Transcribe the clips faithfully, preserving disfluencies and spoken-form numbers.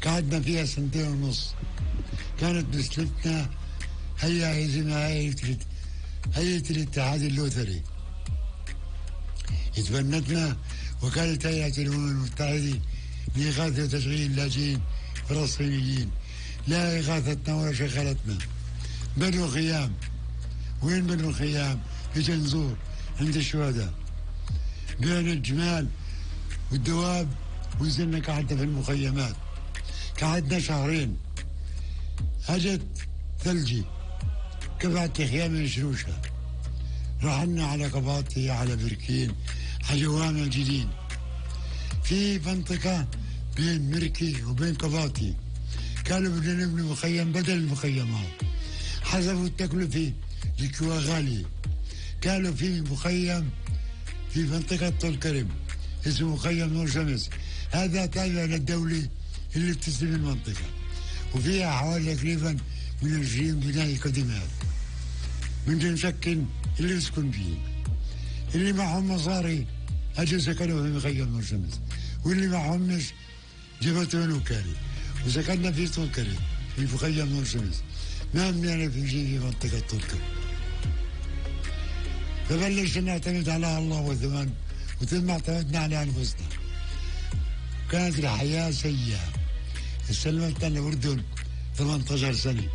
قعدنا فيها سنتين ونص. كانت مسلتنا هي اسمها هيئة هيئة الاتحاد اللوثري، يتبنتنا وكالة هيئة الأمم المتحدة لإغاثة وتشغيل اللاجئين الفلسطينيين، لا إغاثتنا ولا شغلتنا. بنوا خيام. وين بنوا الخيام؟ في جنزور عند الشهداء، بين الجمال والدواب، ونزلنا قعدنا في المخيمات. قعدنا شهرين. اجت ثلجي كبعت خيام الشروشة، رحلنا على قباطي، على بركين، على جوامع الجديد، في منطقة بين مركي وبين قباطي. كانوا بدنا نبني مخيم بدل المخيمات، حسبوا التكلفة الكوا غالية. كانوا في مخيم في منطقة طول كرم اسمه مخيم نور شمس، هذا تابع للدولة اللي بتستلم المنطقة، وفيها حوالي تقريبا من عشرين بناية قديمات من مسكن اللي يسكن فيه. اللي معهم مصاري اجوا سكنوا في مخيم نور شمس، واللي معهمش جبتوا من وكالة وسكننا في طول كرم في مخيم نور شمس. ما بنعرف في شيء في منطقة طول كرم. فبلشنا نعتمد على الله وثمان، وثم اعتمدنا على انفسنا. كانت الحياة سيئة. استلمتنا الأردن ثمانية عشر سنة.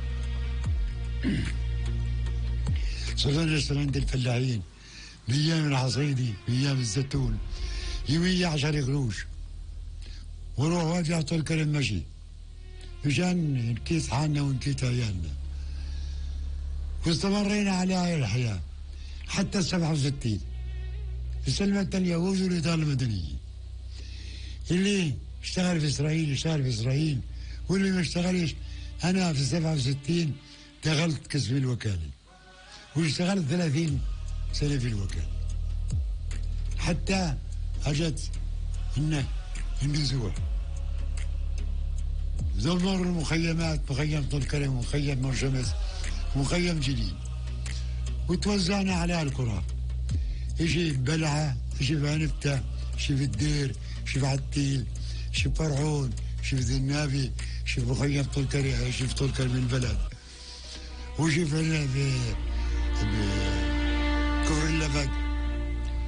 صرنا نشتغل عند الفلاحين بأيام الحصيدي، بأيام الزيتون، يومية عشر قروش، وروح واجع طول كرم مشي مشان نكيس حالنا ونكيس عيالنا. واستمرينا على هاي الحياة حتى السبعة وستين. استلمت اليهود والإدارة المدنية. اللي اشتغل في إسرائيل اشتغل في إسرائيل، واللي ما اشتغلش. أنا في السبعة وستين دخلت قسم الوكالة واشتغلت ثلاثين سنة في الوكالة، حتى أجت إنه النزوع. دمر المخيمات، مخيم طول كرم ومخيم نور شمس ومخيم جديد، وتوزعنا على القرى. شي ببلعة، شي بعنبتة، شي في الدير، شي في عتيل، شي بفرعون، شي في ذنابي، شي في مخيم طول كرم، شي في طول كرم البلد، وشي في كفر اللبد.